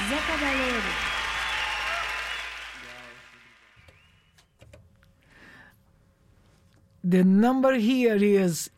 Zé Cabaleiro. The number here is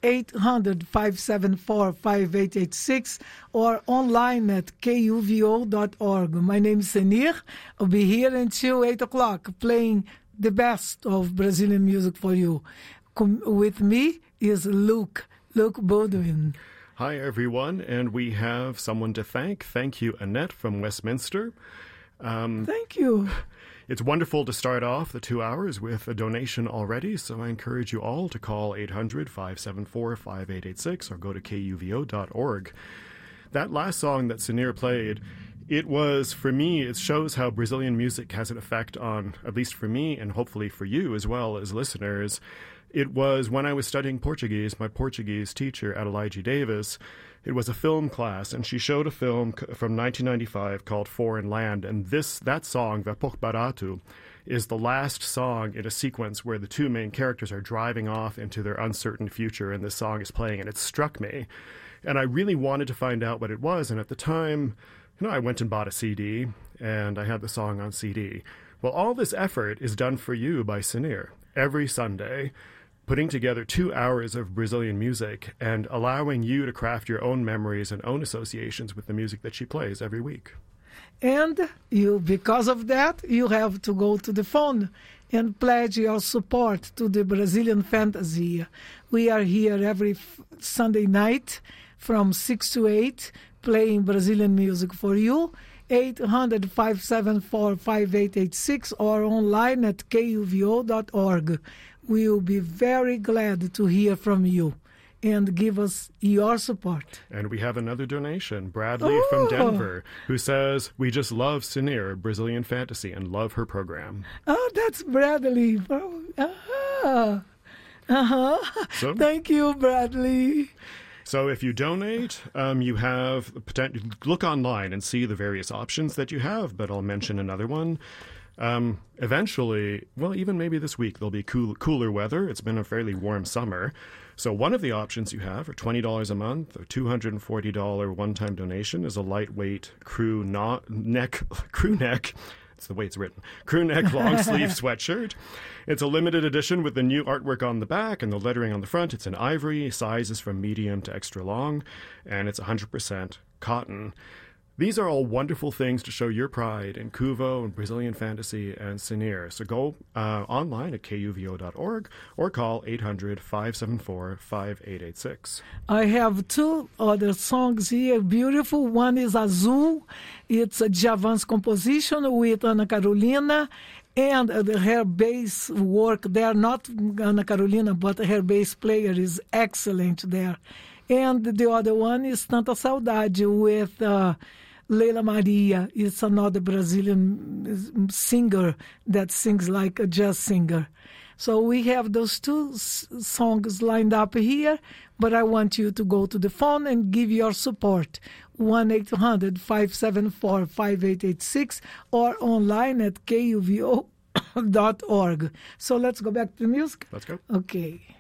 800-574-5886 or online at kuvo.org. My name is Senir. I'll be here until 8 o'clock playing the best of Brazilian music for you. With me is Luke Baldwin. Hi, everyone, and we have someone to thank. Thank you, Annette from Westminster. Thank you. It's wonderful to start off the 2 hours with a donation already, so I encourage you all to call 800-574-5886 or go to kuvo.org. That last song that Senir played, it was, for me, it shows how Brazilian music has an effect on, at least for me, and hopefully for you as well as listeners. It was when I was studying Portuguese, my Portuguese teacher, Adelaide Davis. It was a film class, and she showed a film from 1995 called Foreign Land, and that song, Vai Pouco Barato, is the last song in a sequence where the two main characters are driving off into their uncertain future, and this song is playing, and it struck me. And I really wanted to find out what it was, and at the time, I went and bought a CD, and I had the song on CD. Well, all this effort is done for you by Senir every Sunday, putting together 2 hours of Brazilian music and allowing you to craft your own memories and own associations with the music that she plays every week. And you, because of that, you have to go to the phone and pledge your support to the Brazilian Fantasy. We are here every Sunday night from 6 to 8 playing Brazilian music for you. 800-574-5886 or online at kuvo.org. We will be very glad to hear from you and give us your support. And we have another donation, Bradley from Denver, who says, "We just love Senir, Brazilian Fantasy, and love her program." Oh, that's Bradley. So, thank you, Bradley. So if you donate, you have the potential. Look online and see the various options that you have, but I'll mention another one. Eventually, well, even maybe this week, there'll be cooler weather. It's been a fairly warm summer. So one of the options you have are $20 a month, or $240 one-time donation is a lightweight crew neck. It's the way it's written. Crew neck long sleeve sweatshirt. It's a limited edition with the new artwork on the back and the lettering on the front. It's in ivory, sizes from medium to extra long, and it's 100% cotton. These are all wonderful things to show your pride in Kuvo and Brazilian Fantasy and Senir. So go online at kuvo.org or call 800-574-5886. I have two other songs here, beautiful. One is Azul. It's a Djavan's composition with Ana Carolina. And her bass work there, not Ana Carolina, but her bass player is excellent there. And the other one is Tanta Saudade with Leila Maria. It's another Brazilian singer that sings like a jazz singer. So we have those two songs lined up here, but I want you to go to the phone and give your support. 1-800-574-5886 or online at kuvo.org. So let's go back to music. Let's go. Okay.